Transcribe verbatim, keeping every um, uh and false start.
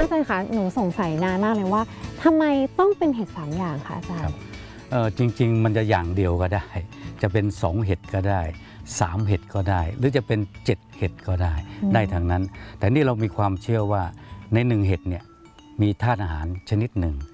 อาจารย์คะหนูสงสัยนานมากเลยว่าทำไมต้องเป็นเห็ดสามอย่างคะอาจารย์เออจริงๆมันจะอย่างเดียวก็ได้จะเป็นสองเห็ดก็ได้สามเห็ดก็ได้หรือจะเป็นเจ็ดเห็ดก็ได้ได้ทั้งนั้นแต่นี่เรามีความเชื่อว่าในหนึ่งเห็ดเนี่ยมีธาตุอาหารชนิดหนึ่ง